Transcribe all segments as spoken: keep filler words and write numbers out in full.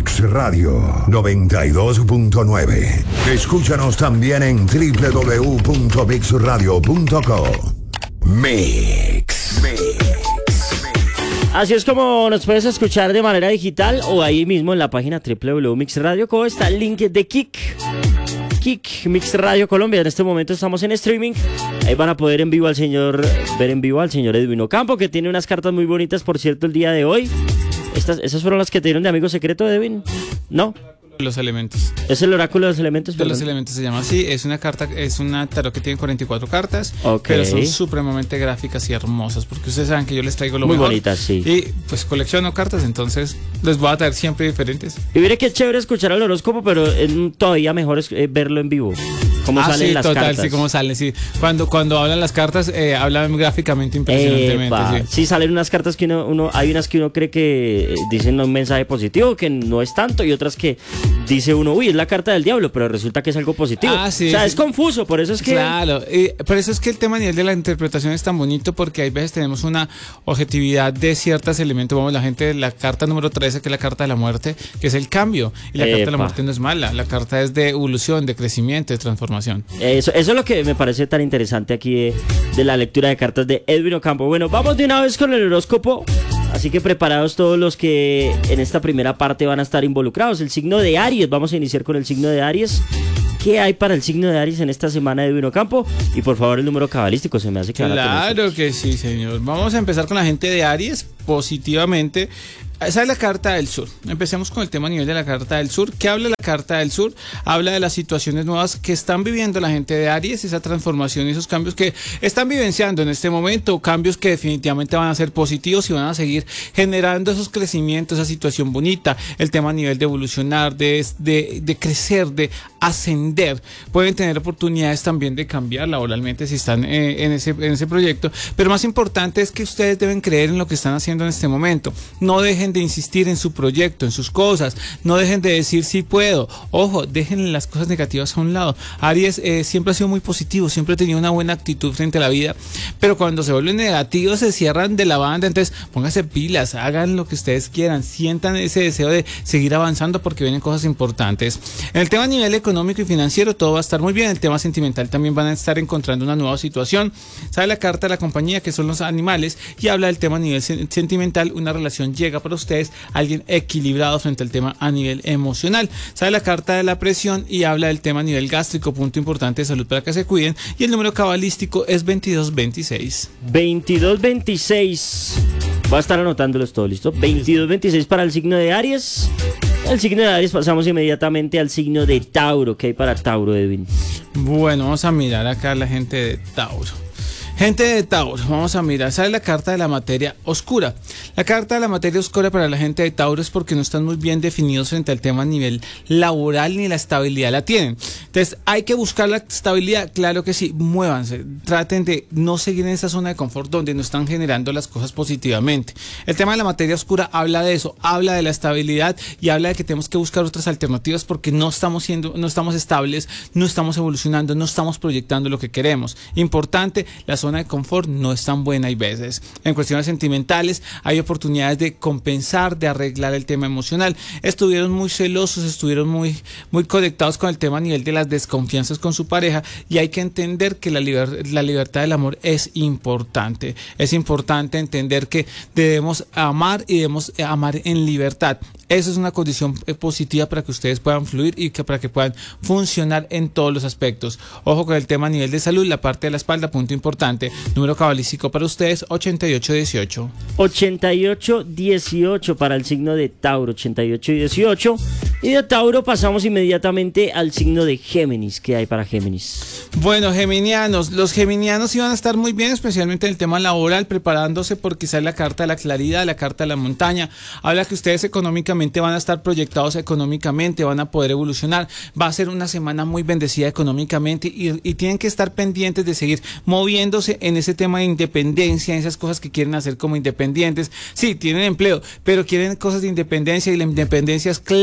Mix Radio noventa y dos punto nueve. Escúchanos también en doble u doble u doble u punto mix radio punto co. Mix. Mix. Así es como nos puedes escuchar de manera digital o ahí mismo en la página doble u doble u doble u punto mix radio punto co está el link de Kik. Kik, Mix Radio Colombia. En este momento estamos en streaming. Ahí van a poder en vivo al señor, ver en vivo al señor Edwin Ocampo, que tiene unas cartas muy bonitas, por cierto, el día de hoy. Estas, ¿Esas fueron las que te dieron de amigo secreto, Edwin? ¿No? Los elementos. ¿Es el oráculo de los elementos? De los elementos se llama así. Es una carta, es una tarot que tiene cuarenta y cuatro cartas, okay, pero son supremamente gráficas y hermosas, porque ustedes saben que yo les traigo lo muy mejor. Muy bonitas, sí. Y pues colecciono cartas, entonces les voy a traer siempre diferentes. Y mire que es chévere escuchar el horóscopo, pero es todavía mejor es, eh, verlo en vivo. Cómo ah, salen sí, las total, cartas. sí, cómo salen, sí. Cuando, cuando hablan las cartas, eh, hablan gráficamente impresionantemente. Sí. sí, salen unas cartas que uno, uno, hay unas que uno cree que eh, dicen un mensaje positivo, que no es tanto, y otras que dice uno, uy, es la carta del diablo, pero resulta que es algo positivo. Ah, sí, o sea, sí. es confuso, por eso es que... Claro, y por eso es que el tema a nivel de la interpretación es tan bonito, porque hay veces tenemos una objetividad de ciertos elementos. Vamos, la gente, la carta número trece, que es la carta de la muerte, que es el cambio, y la Epa. carta de la muerte no es mala, la carta es de evolución, de crecimiento, de transformación. Eso, eso es lo que me parece tan interesante aquí de, de la lectura de cartas de Edwin Ocampo. Bueno, vamos de una vez con el horóscopo. Así que preparados todos los que en esta primera parte van a estar involucrados. El signo de Aries, vamos a iniciar con el signo de Aries. ¿Qué hay para el signo de Aries en esta semana de Edwin Ocampo? Y por favor el número cabalístico, se me hace que Claro que sí, señor. Vamos a empezar con la gente de Aries positivamente. Esa es la carta del sur. Empecemos con el tema a nivel de la carta del sur. ¿Qué habla la carta del sur? Habla de las situaciones nuevas que están viviendo la gente de Aries, esa transformación y esos cambios que están vivenciando en este momento, cambios que definitivamente van a ser positivos y van a seguir generando esos crecimientos, esa situación bonita, el tema a nivel de evolucionar, de, de, de crecer, de ascender. Pueden tener oportunidades también de cambiar laboralmente si están eh, en, ese, en ese proyecto, pero más importante es que ustedes deben creer en lo que están haciendo en este momento. No dejen de insistir en su proyecto, en sus cosas, no dejen de decir sí puedo. Ojo, dejen las cosas negativas a un lado. Aries eh, siempre ha sido muy positivo, siempre ha tenido una buena actitud frente a la vida, pero cuando se vuelven negativos se cierran de la banda. Entonces pónganse pilas, hagan lo que ustedes quieran, sientan ese deseo de seguir avanzando porque vienen cosas importantes. En el tema a nivel económico y financiero todo va a estar muy bien. El tema sentimental también van a estar encontrando una nueva situación. Sale la carta de la compañía, que son los animales, y habla del tema a nivel sentimental. Una relación llega para ustedes, alguien equilibrado frente al tema a nivel emocional. Sale la carta de la presión y habla del tema a nivel gástrico, punto importante de salud para que se cuiden, y el número cabalístico es veintidós veintiséis. veintidós veintiséis. Voy a estar anotándolos todos, ¿listo? veintidós veintiséis para el signo de Aries. El signo de Aries, pasamos inmediatamente al signo de Tauro. ¿Qué hay para Tauro, Edwin? Bueno, vamos a mirar acá a la gente de Tauro. Gente de Tauro, vamos a mirar, sale la carta de la materia oscura. La carta de la materia oscura para la gente de Tauro es porque no están muy bien definidos frente al tema a nivel laboral, ni la estabilidad la tienen. Entonces, ¿hay que buscar la estabilidad? Claro que sí, muévanse, traten de no seguir en esa zona de confort donde no están generando las cosas positivamente. El tema de la materia oscura habla de eso, habla de la estabilidad y habla de que tenemos que buscar otras alternativas porque no estamos siendo, no estamos estables, no estamos evolucionando, no estamos proyectando lo que queremos. Importante, las zona de confort no es tan buena hay veces. En cuestiones sentimentales hay oportunidades de compensar, de arreglar el tema emocional. Estuvieron muy celosos, estuvieron muy, muy conectados con el tema a nivel de las desconfianzas con su pareja, y hay que entender que la, liber, la libertad del amor es importante. Es importante entender que debemos amar y debemos amar en libertad. Eso es una condición positiva para que ustedes puedan fluir y que para que puedan funcionar en todos los aspectos. Ojo con el tema a nivel de salud, la parte de la espalda, punto importante. Número cabalístico para ustedes, ochenta y ocho dieciocho. ochenta y ocho dieciocho para el signo de Tauro, ochenta y ocho dieciocho. Y de Tauro pasamos inmediatamente al signo de Géminis. ¿Qué hay para Géminis? Bueno, geminianos, los geminianos iban a estar muy bien, especialmente en el tema laboral, preparándose porque sale la carta de la claridad, la carta de la montaña. Habla que ustedes económicamente van a estar proyectados económicamente, van a poder evolucionar. Va a ser una semana muy bendecida económicamente y, y tienen que estar pendientes de seguir moviéndose en ese tema de independencia, en esas cosas que quieren hacer como independientes. Sí, tienen empleo, pero quieren cosas de independencia, y la independencia es clave en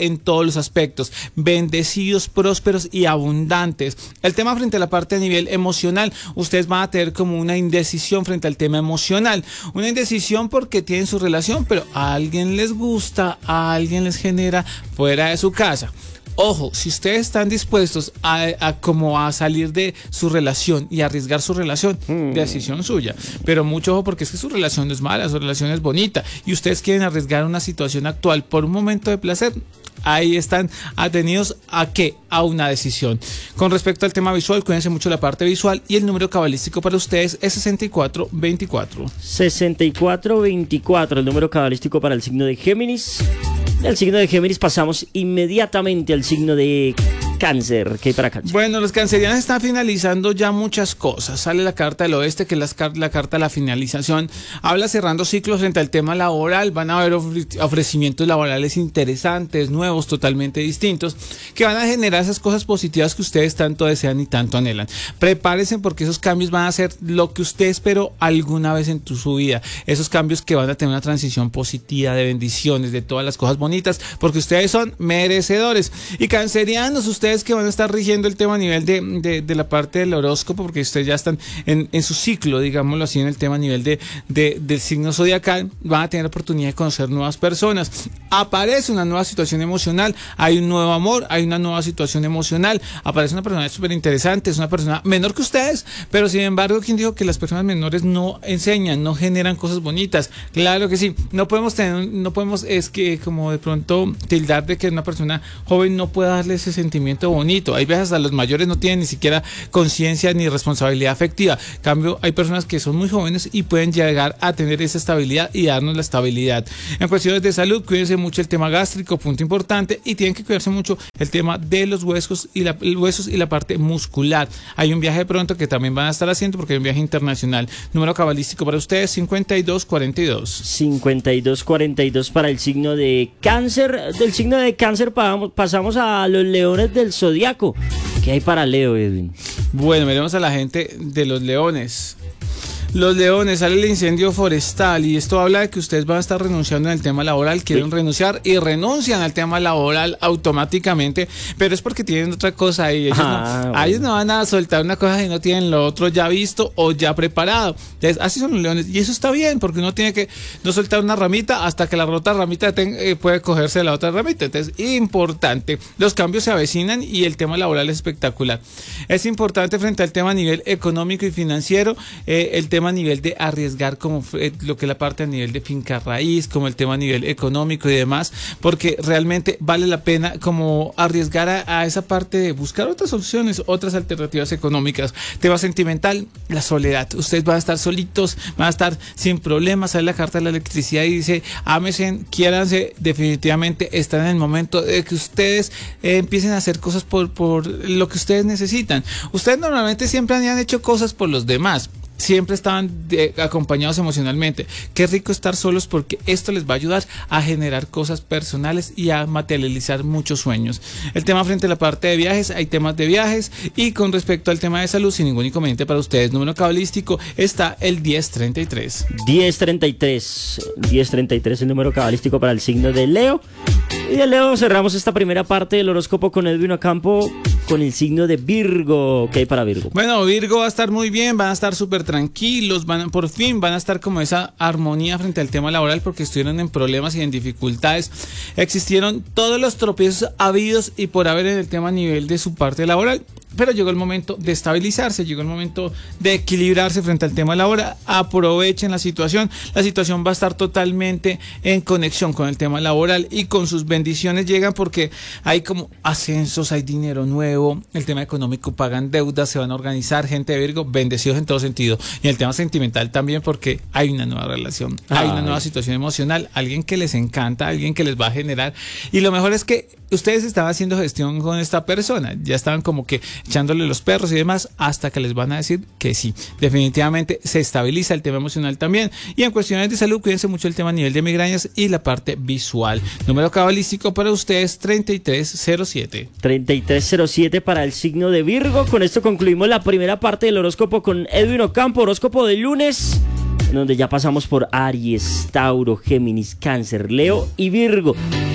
en todos los aspectos, bendecidos, prósperos y abundantes. El tema frente a la parte a nivel emocional, ustedes van a tener como una indecisión frente al tema emocional, una indecisión porque tienen su relación, pero a alguien les gusta, a alguien les genera fuera de su casa. Ojo, si ustedes están dispuestos a, a como a salir de su relación y arriesgar su relación, mm. decisión suya. Pero mucho ojo, porque es que su relación no es mala, su relación es bonita y ustedes quieren arriesgar una situación actual por un momento de placer. Ahí están atenidos a qué, a una decisión. Con respecto al tema visual, cuídense mucho la parte visual y el número cabalístico para ustedes es sesenta y cuatro veinticuatro. sesenta y cuatro veinticuatro, el número cabalístico para el signo de Géminis. Del signo de Géminis pasamos inmediatamente al signo de Cáncer. ¿Qué hay para Cáncer? Bueno, los cancerianos están finalizando ya muchas cosas. Sale la carta del oeste, que es la, la carta de la finalización. Habla cerrando ciclos frente al tema laboral. Van a haber ofrecimientos laborales interesantes, nuevos, totalmente distintos, que van a generar esas cosas positivas que ustedes tanto desean y tanto anhelan. Prepárense, porque esos cambios van a ser lo que usted esperó alguna vez en tu, su vida. Esos cambios que van a tener una transición positiva, de bendiciones, de todas las cosas bonitas, porque ustedes son merecedores. Y cancerianos, ustedes que van a estar rigiendo el tema a nivel de, de, de la parte del horóscopo, porque ustedes ya están en, en su ciclo, digámoslo así, en el tema a nivel de, de, del signo zodiacal, van a tener la oportunidad de conocer nuevas personas. Aparece una nueva situación emocional, hay un nuevo amor, hay una nueva situación emocional, aparece una persona súper interesante, es una persona menor que ustedes, pero sin embargo, ¿quién dijo que las personas menores no enseñan, no generan cosas bonitas? Claro que sí, no podemos tener, no podemos, es que como de pronto tildar de que una persona joven no pueda darle ese sentimiento bonito. Hay veces a los mayores no tienen ni siquiera conciencia ni responsabilidad afectiva. En cambio, hay personas que son muy jóvenes y pueden llegar a tener esa estabilidad y darnos la estabilidad. En cuestiones de salud, cuídense mucho el tema gástrico, punto importante, y tienen que cuidarse mucho el tema de los huesos y la, huesos y la parte muscular. Hay un viaje pronto que también van a estar haciendo, porque hay un viaje internacional. Número cabalístico para ustedes, cincuenta y dos cuarenta y dos. cincuenta y dos cuarenta y dos para el signo de Cáncer. Del signo de Cáncer pasamos a los leones del zodiaco. ¿Qué hay para Leo, Edwin? Bueno, veremos a la gente de los leones. Los leones, sale el incendio forestal y esto habla de que ustedes van a estar renunciando en el tema laboral, quieren sí. renunciar y renuncian al tema laboral automáticamente, pero es porque tienen otra cosa ahí. Ellos, ah, no, bueno. ellos no van a soltar una cosa si no tienen lo otro ya visto o ya preparado. Entonces, así son los leones y eso está bien, porque uno tiene que no soltar una ramita hasta que la otra ramita ten, eh, puede cogerse de la otra ramita. Entonces, importante, los cambios se avecinan y el tema laboral es espectacular. Es importante frente al tema a nivel económico y financiero, eh, el tema a nivel de arriesgar, como lo que es la parte a nivel de finca raíz, como el tema a nivel económico y demás, porque realmente vale la pena como arriesgar a, a esa parte de buscar otras soluciones, otras alternativas económicas. Tema sentimental, la soledad. Ustedes van a estar solitos, van a estar sin problemas. Sale la carta de la electricidad y dice, ámense, quiéranse. Definitivamente están en el momento de que ustedes eh, empiecen a hacer cosas por, por lo que ustedes necesitan. Ustedes normalmente siempre han hecho cosas por los demás, siempre estaban de, acompañados emocionalmente. Qué rico estar solos, porque esto les va a ayudar a generar cosas personales y a materializar muchos sueños. El tema frente a la parte de viajes, hay temas de viajes, y con respecto al tema de salud, sin ningún inconveniente para ustedes. Número cabalístico está el diez treinta y tres. diez treinta y tres. diez treinta y tres el número cabalístico para el signo de Leo. Y de Leo cerramos esta primera parte del horóscopo con Edwin Ocampo, con el signo de Virgo. ¿Qué hay para Virgo? Bueno, Virgo va a estar muy bien, van a estar súper tranquilos, van, por fin van a estar como esa armonía frente al tema laboral, porque estuvieron en problemas y en dificultades. Existieron todos los tropiezos habidos y por haber en el tema a nivel de su parte laboral, pero llegó el momento de estabilizarse, llegó el momento de equilibrarse frente al tema laboral. Aprovechen la situación, la situación va a estar totalmente en conexión con el tema laboral y con sus bendiciones llegan, porque hay como ascensos, hay dinero nuevo, el tema económico, pagan deudas, se van a organizar. Gente de Virgo, bendecidos en todo sentido. Y el tema sentimental también, porque hay una nueva relación, hay Ay. una nueva situación emocional, alguien que les encanta, alguien que les va a generar, y lo mejor es que ustedes estaban haciendo gestión con esta persona, ya estaban como que echándole los perros y demás, hasta que les van a decir que sí. Definitivamente se estabiliza el tema emocional también. Y en cuestiones de salud, cuídense mucho el tema a nivel de migrañas y la parte visual. Número cabalístico para ustedes, treinta y tres cero siete. treinta y tres cero siete para el signo de Virgo. Con esto concluimos la primera parte del horóscopo con Edwin Ocampo, horóscopo de lunes, donde ya pasamos por Aries, Tauro, Géminis, Cáncer, Leo y Virgo.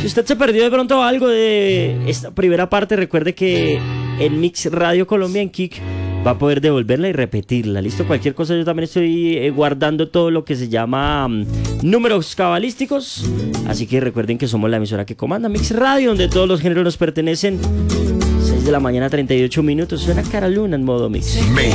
Si usted se perdió de pronto algo de esta primera parte, recuerde que en Mix Radio Colombia, en Kik, va a poder devolverla y repetirla. Listo, cualquier cosa, yo también estoy eh, guardando todo lo que se llama um, números cabalísticos. Así que recuerden que somos la emisora que comanda Mix Radio, donde todos los géneros nos pertenecen. seis de la mañana, treinta y ocho minutos. Suena Cara Luna en modo Mix.